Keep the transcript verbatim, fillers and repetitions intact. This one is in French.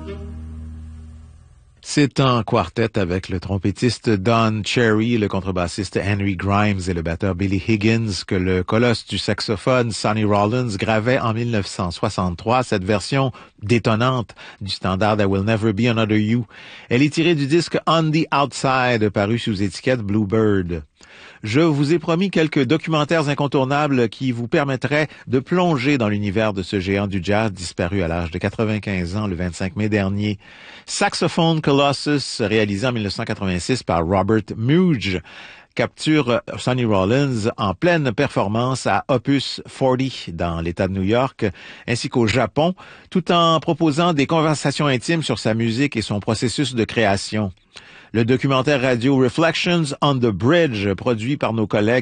C'est en quartet avec le trompettiste Don Cherry, le contrebassiste Henry Grimes et le batteur Billy Higgins que le colosse du saxophone Sonny Rollins gravait en mille neuf cent soixante-trois cette version détonnante du standard I Will Never Be Another You. Elle est tirée du disque On the Outside paru sous étiquette Bluebird. Je vous ai promis quelques documentaires incontournables qui vous permettraient de plonger dans l'univers de ce géant du jazz disparu à l'âge de quatre-vingt-quinze ans le vingt-cinq mai dernier. Saxophone Colossus, réalisé en mille neuf cent quatre-vingt-six par Robert Muge, capture Sonny Rollins en pleine performance à Opus quarante dans l'État de New York, ainsi qu'au Japon, tout en proposant des conversations intimes sur sa musique et son processus de création. Le documentaire radio Reflections on the Bridge, produit par nos collègues